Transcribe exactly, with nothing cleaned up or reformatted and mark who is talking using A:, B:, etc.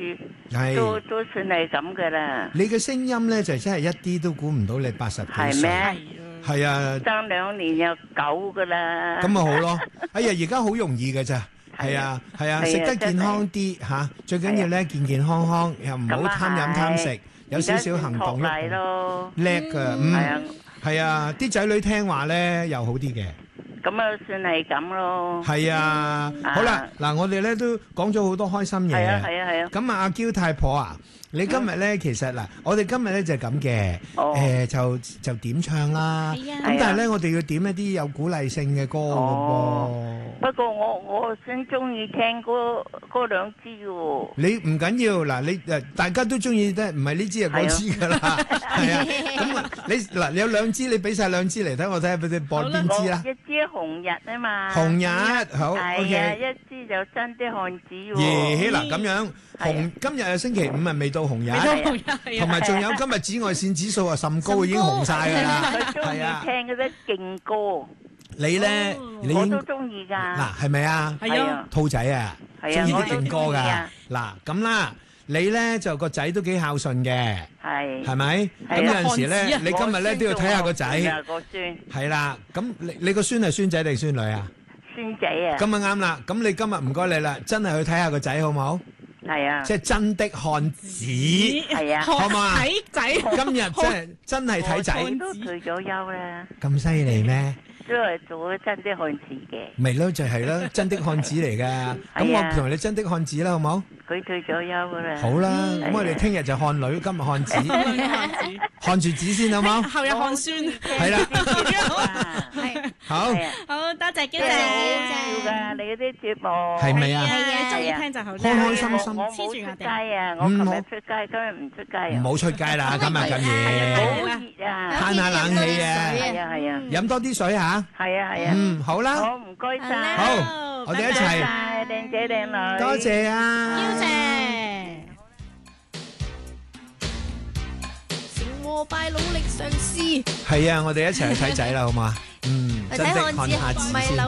A: 係
B: 都都算係咁噶啦。
A: 你嘅聲音咧就真係一啲都估唔到你八十幾歲。
B: 係咩？
A: 係啊，
B: 爭兩年有九噶啦。
A: 咁咪好咯。哎呀，而家好容易㗎咋。係啊，係啊，食得健康啲嚇，最緊要咧健健康康，又唔好貪飲貪食，有少少行動喐動，叻㗎，嗯，係啊，啲仔女聽話咧又好啲嘅。
B: 咁啊，算係咁咯。
A: 係啊，好啦，嗱，我哋咧都講咗好多開心嘢。
B: 係啊，係啊，係啊。
A: 咁啊，阿嬌太婆啊，你今日咧其實嗱，我哋今日咧就係咁嘅，誒就就點唱啦。咁但係咧，我哋要點一啲有鼓勵性嘅歌嘅噃。
B: 不過我我先中意聽嗰嗰兩支喎。
A: 你唔緊要嗱，你誒大家都中意咧，唔係呢支係嗰支㗎啦，係啊。咁你嗱，你有兩支，你俾曬兩支嚟睇，我睇下俾你播邊支啦。
B: 一支紅日啊嘛。
A: 紅日好
B: ，OK。係啊，一支就真的漢子喎。
A: 耶！嗱咁樣，紅今日係星期五啊，未到紅日，同埋仲有今日紫外線指數啊甚高，已經紅曬㗎啦。係啊。
B: 聽嗰啲勁歌。
A: 你咧，你
B: 我都中意㗎。
A: 嗱，係咪啊？
B: 係啊。
A: 兔仔啊，中意啲勁歌㗎。嗱，咁啦，你咧就個仔都幾孝順嘅。係。係咪？咁有陣時咧，你今日咧都要睇下個仔。
B: 個孫。係
A: 啦，咁你你個孫係孫仔定孫女啊？
B: 孫仔啊。咁
A: 啊啱啦，咁你今日唔該你啦，真係去睇下個仔好唔好？
B: 係啊。
A: 即係真的漢子。
B: 係啊。
A: 好嘛？
C: 睇仔。
A: 今日真係真係睇仔。
B: 我都退咗休啦。
A: 咁犀利咩？
B: 都係做咗真的漢子嘅。
A: 咪咯，就係咯，真的漢子嚟㗎。咁我同你真的漢子啦，好唔好？
B: 佢退咗休㗎啦。
A: 好啦，咁我哋聽日就漢女，今日漢子，漢住子先好冇？
C: 後日漢孫。
A: 係啦。
C: 係。
A: 好。
C: 好多謝嬌姐。
B: 好㗎，你嗰啲節目。
A: 係咪啊？
C: 係啊，中意聽就好。
A: 開開心心。
B: 我冇出街啊，我琴日出街，今日唔出街啊。
A: 唔好出街啦，今日咁夜。
B: 好熱啊！
A: 嘆下冷氣啊。
B: 係啊係啊。
A: 飲多啲水嚇。係
B: 啊係啊。
A: 嗯，好啦。
B: 好，唔該晒。
A: 好，我哋一齊。
B: 靚仔靚女。
A: 多謝啊。
C: 嬌姐。成和敗努力嘗試。
A: 係啊，我哋一齊去睇仔啦，好嘛？嗯，真的看下子先。